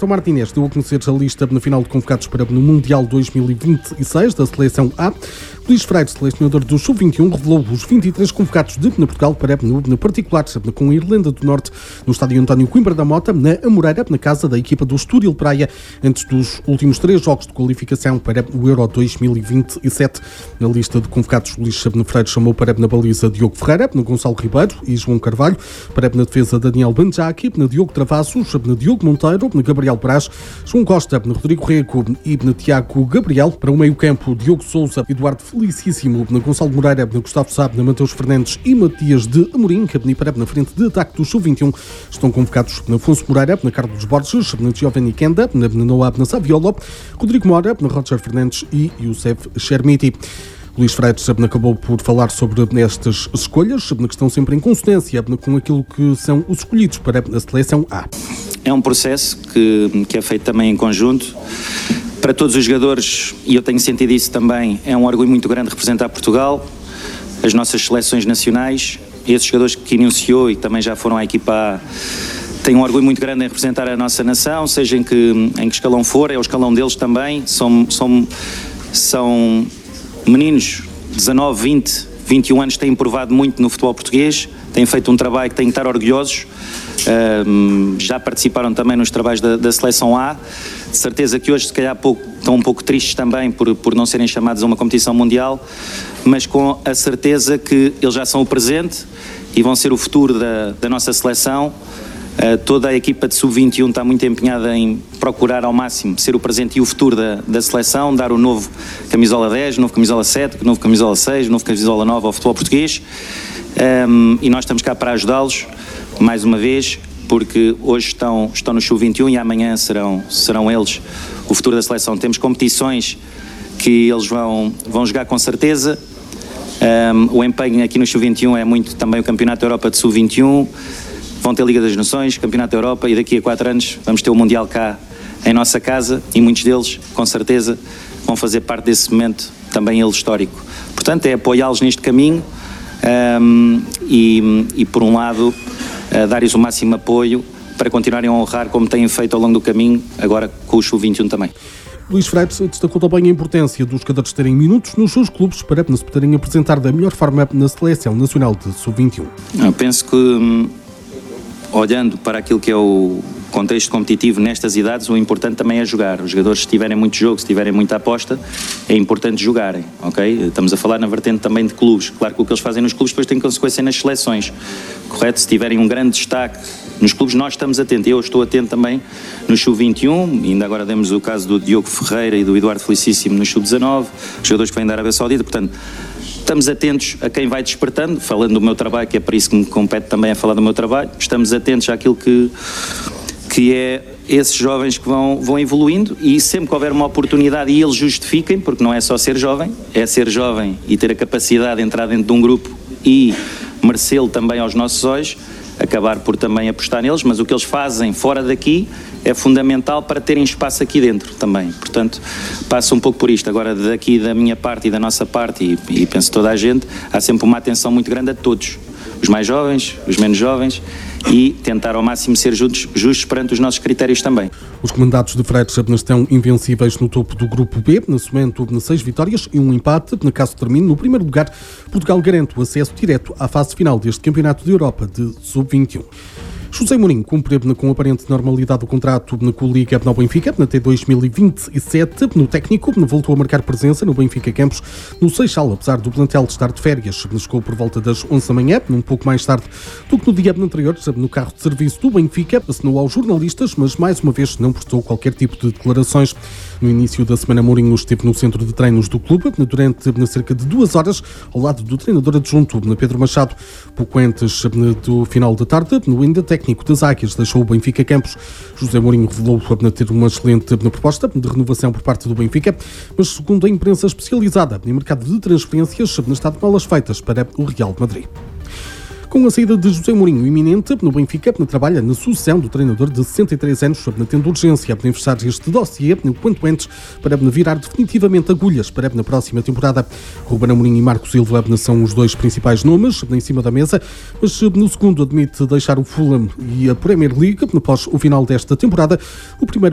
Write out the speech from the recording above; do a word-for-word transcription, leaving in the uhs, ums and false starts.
Roberto Martínez deu a conhecer a lista na final de convocados para no Mundial dois mil e vinte e seis da Seleção A. Luís Freire, selecionador do sub vinte e um, revelou os vinte e três convocados de Portugal para no particular com a Irlanda do Norte no estádio António Coimbra da Mota, na Amoreira, na casa da equipa do Estoril Praia, antes dos últimos três jogos de qualificação para o Euro dois mil e vinte e sete. Na lista de convocados, Luís Freire chamou para na baliza Diogo Ferreira, na Gonçalo Ribeiro e João Carvalho, para na defesa Daniel Banjaki, na Diogo Travassos, na Diogo Monteiro, na Gabriel Braz, João Costa, na Rodrigo Rego e na Tiago Gabriel. Para o meio-campo, Diogo Sousa, Eduardo Felicíssimo, na Gonçalo Moreira, na Gustavo Sabe, na Mateus Fernandes e Matias de Amorim, que para na frente de ataque do sub vinte e um. Estão convocados na Afonso Moreira, na Carlos Borges, na Giovanni Kenda, na Noab, na Saviola, Rodrigo Mora, na Roger Fernandes e Youssef Chermiti. Luís Freire acabou por falar sobre estas escolhas, que estão sempre em consonância com aquilo que são os escolhidos para a Seleção A. É um processo que, que é feito também em conjunto. Para todos os jogadores, e eu tenho sentido isso também, é um orgulho muito grande representar Portugal, as nossas seleções nacionais. Esses jogadores que iniciou e também já foram à equipa A têm um orgulho muito grande em representar a nossa nação, seja em que, em que escalão for, é o escalão deles também. São, são, são meninos de dezanove, vinte, vinte e um anos, têm provado muito no futebol português, têm feito um trabalho que têm que estar orgulhosos. Um, já participaram também nos trabalhos da, da Seleção A. De certeza que hoje se calhar pouco, estão um pouco tristes também por, por não serem chamados a uma competição mundial, mas com a certeza que eles já são o presente e vão ser o futuro da, da nossa seleção. Uh, toda a equipa de sub vinte e um está muito empenhada em procurar ao máximo ser o presente e o futuro da, da seleção, dar o novo camisola dez, o novo camisola sete, o novo camisola seis, o novo camisola nove ao futebol português. Um, e nós estamos cá para ajudá-los mais uma vez, porque hoje estão, estão no sub vinte e um e amanhã serão, serão eles o futuro da seleção. Temos competições que eles vão, vão jogar com certeza. Um, o empenho aqui no sub vinte e um é muito também o Campeonato da Europa de sub vinte e um. Vão ter Liga das Nações, Campeonato da Europa e daqui a quatro anos vamos ter o Mundial cá em nossa casa e muitos deles, com certeza, vão fazer parte desse momento também ele histórico. Portanto, é apoiá-los neste caminho um, e, e, por um lado, uh, dar-lhes o máximo apoio para continuarem a honrar como têm feito ao longo do caminho, agora com o sub vinte e um também. Luís Freire destacou também a importância dos jogadores terem minutos nos seus clubes para se poderem apresentar da melhor forma na Seleção Nacional de sub vinte e um. Eu penso que, hum, olhando para aquilo que é o contexto competitivo nestas idades, o importante também é jogar. Os jogadores, se tiverem muito jogo, se tiverem muita aposta, é importante jogarem, ok? Estamos a falar na vertente também de clubes. Claro que o que eles fazem nos clubes depois tem consequência nas seleções, correto? Se tiverem um grande destaque nos clubes, nós estamos atentos. Eu estou atento também no sub vinte e um, ainda agora demos o caso do Diogo Ferreira e do Eduardo Felicíssimo no sub dezanove, os jogadores que vêm da Arábia Saudita, portanto, estamos atentos a quem vai despertando, falando do meu trabalho, que é para isso que me compete também a falar do meu trabalho, estamos atentos àquilo que, que é esses jovens que vão, vão evoluindo e sempre que houver uma oportunidade e eles justifiquem, porque não é só ser jovem, é ser jovem e ter a capacidade de entrar dentro de um grupo e merecê-lo também aos nossos olhos, acabar por também apostar neles, mas o que eles fazem fora daqui é fundamental para terem espaço aqui dentro também. Portanto, passa um pouco por isto. Agora, daqui da minha parte e da nossa parte, e, e penso toda a gente, há sempre uma atenção muito grande a todos. Os mais jovens, os menos jovens, e tentar ao máximo ser justos, justos perante os nossos critérios também. Os comandados de Freire estão invencíveis no topo do grupo B, na somando seis vitórias e um empate. Na caso termine no primeiro lugar, Portugal garante o acesso direto à fase final deste Campeonato de Europa de sub vinte e um. José Mourinho cumpre com aparente normalidade o contrato com o Liga no Benfica até dois mil e vinte e sete. No técnico, voltou a marcar presença no Benfica Campos no Seixal, apesar do plantel estar de férias. Chegou por volta das onze da manhã, um pouco mais tarde do que no dia anterior, no carro de serviço do Benfica. Assinou aos jornalistas, mas mais uma vez não prestou qualquer tipo de declarações. No início da semana, Mourinho esteve no centro de treinos do clube durante cerca de duas horas, ao lado do treinador adjunto, Pedro Machado. Pouco antes do final da tarde, no ainda técnico das Águias deixou o Benfica Campos. José Mourinho revelou ter uma excelente proposta de renovação por parte do Benfica, mas segundo a imprensa especializada em mercado de transferências, está de malas feitas para o Real Madrid. Com a saída de José Mourinho iminente, no Benfica trabalha na sucessão do treinador de sessenta e três anos, tendo urgência de fechar este dossiê o quanto antes para virar definitivamente agulhas para na próxima temporada. Ruben Amorim e Marco Silva são os dois principais nomes em cima da mesa, mas no segundo admite deixar o Fulham e a Premier League após o final desta temporada. O primeiro